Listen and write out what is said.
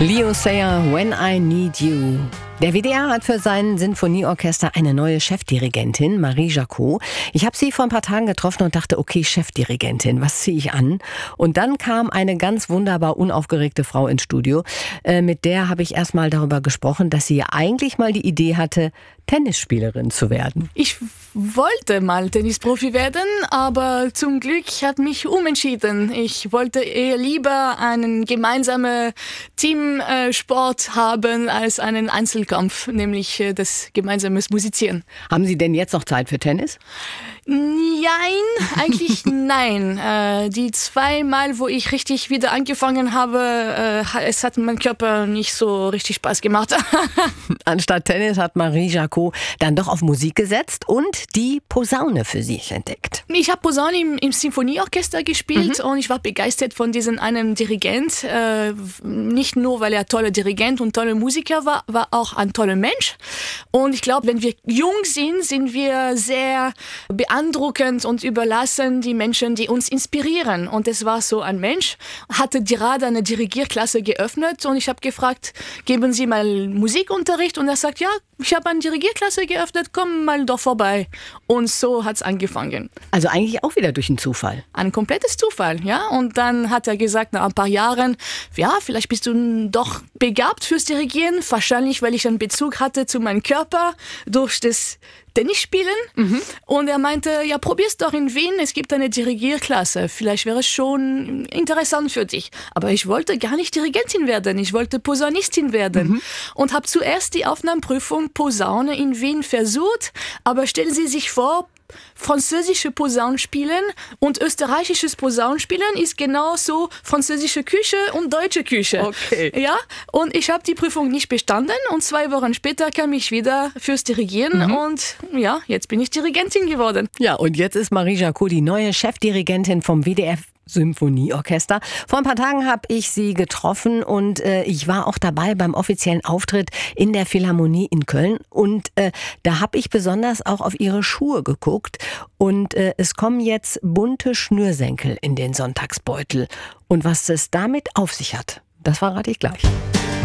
Leo Sayer, When I Need You. Der WDR hat für sein Sinfonieorchester eine neue Chefdirigentin, Marie Jacot. Ich habe sie vor ein paar Tagen getroffen und dachte, okay, Chefdirigentin, was ziehe ich an? Und dann kam eine ganz wunderbar unaufgeregte Frau ins Studio. Mit der habe ich erst mal darüber gesprochen, dass sie ja eigentlich mal die Idee hatte, Tennisspielerin zu werden. Ich wollte mal Tennisprofi werden, aber zum Glück hat mich umentschieden. Ich wollte eher lieber einen gemeinsamen Teamsport haben als einen Einzelkampf, nämlich das gemeinsame Musizieren. Haben Sie denn jetzt noch Zeit für Tennis? Nein, eigentlich nein. Die 2 Mal, wo ich richtig wieder angefangen habe, es hat meinem Körper nicht so richtig Spaß gemacht. Anstatt Tennis hat Marie Jacot dann doch auf Musik gesetzt und die Posaune für sich entdeckt. Ich habe Posaune im Sinfonieorchester gespielt und ich war begeistert von diesem einen Dirigent. Nicht nur, weil er toller Dirigent und toller Musiker war auch ein toller Mensch. Und ich glaube, wenn wir jung sind, sind wir sehr beeindruckend und überlassen die Menschen, die uns inspirieren. Und es war so ein Mensch, hatte gerade eine Dirigierklasse geöffnet und ich habe gefragt, geben Sie mal Musikunterricht? Und er sagt, ja, ich habe eine Dirigierklasse geöffnet, komm mal doch vorbei. Und so hat's angefangen. Also eigentlich auch wieder durch einen Zufall. Ein komplettes Zufall, ja. Und dann hat er gesagt, nach ein paar Jahren, ja, vielleicht bist du doch begabt fürs Dirigieren. Wahrscheinlich, weil ich einen Bezug hatte zu meinem Körper durch das Tennisspielen. Und er meinte, ja, probier's doch in Wien, es gibt eine Dirigierklasse. Vielleicht wäre es schon interessant für dich. Aber ich wollte gar nicht Dirigentin werden, ich wollte Posaunistin werden. Und habe zuerst die Aufnahmeprüfung Posaune in Wien versucht. Aber stellen Sie sich vor, französische Posaunenspielen und österreichisches Posaunenspielen ist genauso französische Küche und deutsche Küche. Okay. Ja, und ich habe die Prüfung nicht bestanden und 2 Wochen später kam ich wieder fürs Dirigieren und ja, jetzt bin ich Dirigentin geworden. Ja, und jetzt ist Marie Jacot die neue Chefdirigentin vom WDR Symphonieorchester. Vor ein paar Tagen habe ich sie getroffen und ich war auch dabei beim offiziellen Auftritt in der Philharmonie in Köln und da habe ich besonders auch auf ihre Schuhe geguckt und es kommen jetzt bunte Schnürsenkel in den Sonntagsbeutel und was es damit auf sich hat, das verrate ich gleich.